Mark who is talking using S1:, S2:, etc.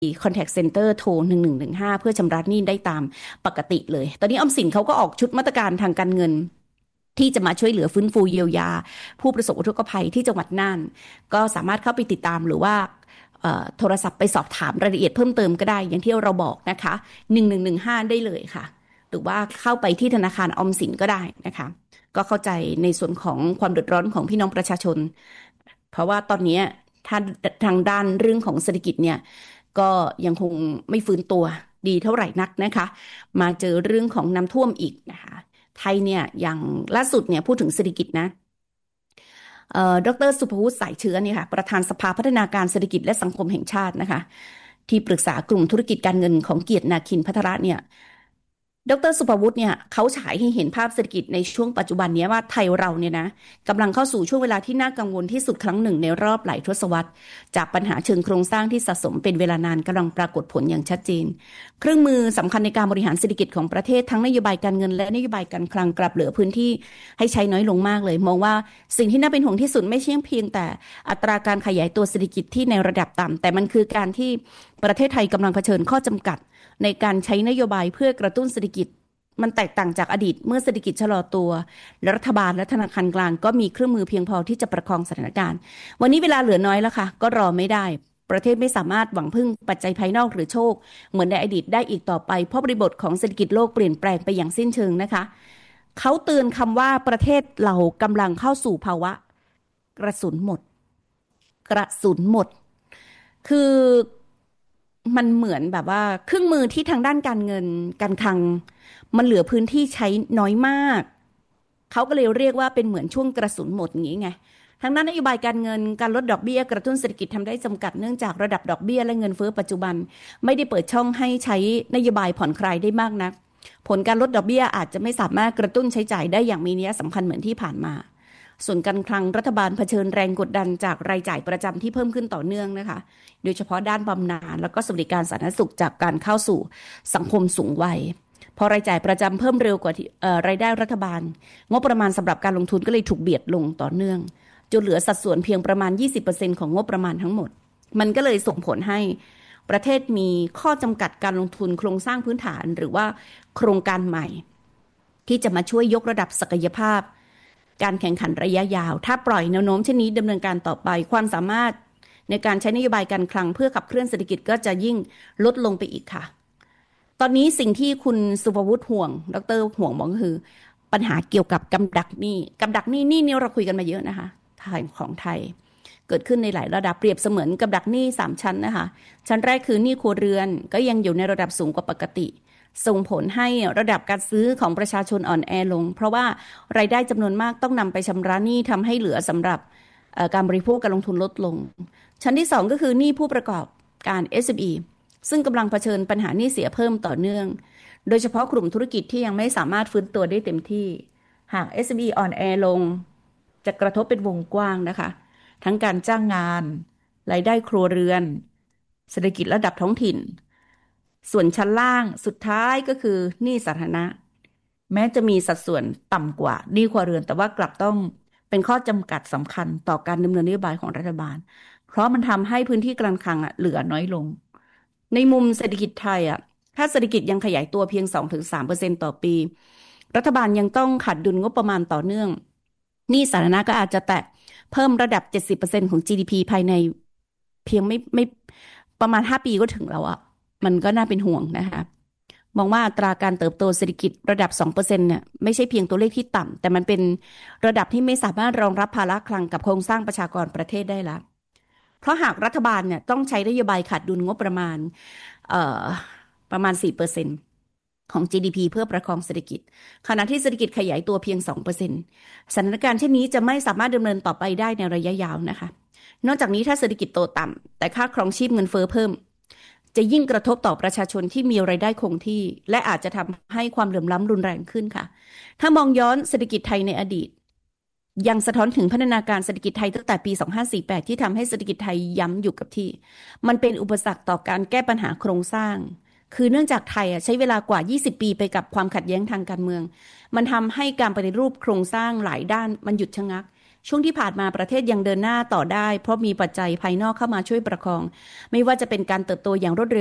S1: contact center โทร1115เพื่อชำระหนี้ได้ตามปกติเลยตอนนี้ออมสินเขาก็ออกชุดมาตรการทางการเงินที่จะมาช่วยเหลือฟื้นฟูเยียวยาผู้ประสบอุทกภัยที่จังหวัดน่านก็สามารถเข้าไปติดตามหรือว่าโทรศัพท์ไปสอบถามรายละเอียดเพิ่มเติมก็ได้อย่างที่เราบอกนะคะ1115ได้เลยค่ะหรือว่าเข้าไปที่ธนาคารออมสินก็ได้นะคะก็เข้าใจในส่วนของความเดือดร้อนของพี่น้องประชาชนเพราะว่าตอนนี้ถ้าทางด้านเรื่องของเศรษฐกิจเนี่ยก็ยังคงไม่ฟื้นตัวดีเท่าไหร่นักนะคะมาเจอเรื่องของน้ำท่วมอีกนะคะไทยเนี่ยอย่างล่าสุดเนี่ยพูดถึงเศรษฐกิจนะดร.สุภวุฒิสายเชื้อเนี่ยค่ะประธานสภาพัฒนาการเศรษฐกิจและสังคมแห่งชาตินะคะที่ปรึกษากลุ่มธุรกิจการเงินของเกียรตินาคินภัทระเนี่ยดร.สุภวุฒิเนี่ยเขาฉายให้เห็นภาพเศรษฐกิจในช่วงปัจจุบันนี้ว่าไทยเราเนี่ยนะกำลังเข้าสู่ช่วงเวลาที่น่ากังวลที่สุดครั้งหนึ่งในรอบหลายทศวรรษจากปัญหาเชิงโครงสร้างที่สะสมเป็นเวลานานกำลังปรากฏผลอย่างชัดเจนเครื่องมือสำคัญในการบริหารเศรษฐกิจของประเทศทั้งนโยบายการเงินและนโยบายการคลังกลับเหลือพื้นที่ให้ใช้น้อยลงมากเลยมองว่าสิ่งที่น่าเป็นห่วงที่สุดไม่ใช่เพียงแต่อัตราการขยายตัวเศรษฐกิจที่ในระดับต่ำแต่มันคือการที่ประเทศไทยกำลังเผชิญข้อจำกัดในการใช้นโยบายเพื่อกระตุ้นเศรษฐกิจมันแตกต่างจากอดีตเมื่อเศรษฐกิจชะลอตัวและรัฐบาลและธนาคารกลางก็มีเครื่องมือเพียงพอที่จะประคองสถานการณ์วันนี้เวลาเหลือน้อยแล้วค่ะก็รอไม่ได้ประเทศไม่สามารถหวังพึ่งปัจจัยภายนอกหรือโชคเหมือนในอดีตได้อีกต่อไปเพราะบริบทของเศรษฐกิจโลกเปลี่ยนแปลงไปอย่างสิ้นเชิงนะคะเขาเตือนคำว่าประเทศเรากำลังเข้าสู่ภาวะกระสุนหมดกระสุนหมดคือมันเหมือนแบบว่าเครื่องมือที่ทางด้านการเงินการคลังมันเหลือพื้นที่ใช้น้อยมากเขาก็เลยเรียกว่าเป็นเหมือนช่วงกระสุนหมดอย่างนี้ไงทางด้านนโยบายการเงินการลดดอกเบี้ยกระตุ้นเศรษฐกิจทำได้จำกัดเนื่องจากระดับดอกเบี้ยและเงินเฟ้อปัจจุบันไม่ได้เปิดช่องให้ใช้นโยบายผ่อนคลายได้มากนักผลการลดดอกเบี้ยอาจจะไม่สามารถกระตุ้นใช้จ่ายได้อย่างมีนัยสำคัญเหมือนที่ผ่านมาส่วนการคลังรัฐบาลเผชิญแรงกดดันจากรายจ่ายประจำที่เพิ่มขึ้นต่อเนื่องนะคะโดยเฉพาะด้านบำนาญแล้วก็สวัสดิการสาธารณสุขจากการเข้าสู่สังคมสูงวัยพอรายจ่ายประจำเพิ่มเร็วกว่ารายได้รัฐบาลงบประมาณสำหรับการลงทุนก็เลยถูกเบียดลงต่อเนื่องจนเหลือสัดส่วนเพียงประมาณ 20% ของงบประมาณทั้งหมดมันก็เลยส่งผลให้ประเทศมีข้อจำกัดการลงทุนโครงสร้างพื้นฐานหรือว่าโครงการใหม่ที่จะมาช่วยยกระดับศักยภาพการแข่งขันระยะยาวถ้าปล่อยแนวโน้มเช่นนี้ดำเนินการต่อไปความสามารถในการใช้นโยบายการคลังเพื่อขับเคลื่อนเศรษฐกิจก็จะยิ่งลดลงไปอีกค่ะตอนนี้สิ่งที่คุณสุภวุฒิห่วงดร.ห่วงบอกก็คือปัญหาเกี่ยวกับกำดักหนี้เราคุยกันมาเยอะนะคะไทยของไทยเกิดขึ้นในหลายระดับเปรียบเสมือนกำดักหนี้3ชั้นนะคะชั้นแรกคือหนี้ครัวเรือนก็ยังอยู่ในระดับสูงกว่าปกติส่งผลให้ระดับการซื้อของประชาชนอ่อนแอลงเพราะว่ารายได้จำนวนมากต้องนำไปชำระหนี้ทำให้เหลือสำหรับการบริโภคการลงทุนลดลงชั้นที่2ก็คือหนี้ผู้ประกอบการ SME ซึ่งกำลังเผชิญปัญหาหนี้เสียเพิ่มต่อเนื่องโดยเฉพาะกลุ่มธุรกิจที่ยังไม่สามารถฟื้นตัวได้เต็มที่หาก SME อ่อนแอลงจะกระทบเป็นวงกว้างนะคะทั้งการจ้างงานรายได้ครัวเรือนเศรษฐกิจระดับท้องถิ่นส่วนชั้นล่างสุดท้ายก็คือหนี้สาธารณะแม้จะมีสัดส่วนต่ำกว่าหนี้ครัวเรือนแต่ว่ากลับต้องเป็นข้อจำกัดสำคัญต่อการดำเนินนโยบายของรัฐบาลเพราะมันทำให้พื้นที่การคลังเหลือน้อยลงในมุมเศรษฐกิจไทยถ้าเศรษฐกิจยังขยายตัวเพียง 2-3% ต่อปีรัฐบาลยังต้องขาดดุลงบประมาณต่อเนื่องหนี้สาธารณะก็อาจจะแตะเพิ่มระดับ 70% ของ GDP ภายในเพียงไม่ประมาณ5ปีก็ถึงแล้วมันก็น่าเป็นห่วงนะคะมองว่าอัตราการเติบโตเศรษฐกิจระดับ 2% เนี่ยไม่ใช่เพียงตัวเลขที่ต่ำแต่มันเป็นระดับที่ไม่สามารถรองรับภาระคลังกับโครงสร้างประชากรประเทศได้แล้วเพราะหากรัฐบาลเนี่ยต้องใช้นโยบายขาดดุลงบประมาณประมาณ 4% ของ GDP เพื่อประคองเศรษฐกิจขณะที่เศรษฐกิจขยายตัวเพียง 2% สถานการณ์เช่นนี้จะไม่สามารถดำเนินต่อไปได้ในระยะยาวนะคะนอกจากนี้ถ้าเศรษฐกิจโตต่ำแต่ค่าครองชีพเงินเฟ้อเพิ่มจะยิ่งกระทบต่อประชาชนที่มีรายได้คงที่และอาจจะทำให้ความเหลื่อมล้ำรุนแรงขึ้นค่ะถ้ามองย้อนเศรษฐกิจไทยในอดีตยังสะท้อนถึงพัฒนาการเศรษฐกิจไทยตั้งแต่ปี 2548 ที่ทำให้เศรษฐกิจไทยย้ำอยู่กับที่มันเป็นอุปสรรคต่อการแก้ปัญหาโครงสร้างคือเนื่องจากไทยใช้เวลากว่า 20 ปีไปกับความขัดแย้งทางการเมืองมันทำให้การปฏิรูปโครงสร้างหลายด้านมันหยุดชะงักช่วงที่ผ่านมาประเทศยังเดินหน้าต่อได้เพราะมีปัจจัยภายนอกเข้ามาช่วยประคองไม่ว่าจะเป็นการเติบโตอย่างรวดเร็ว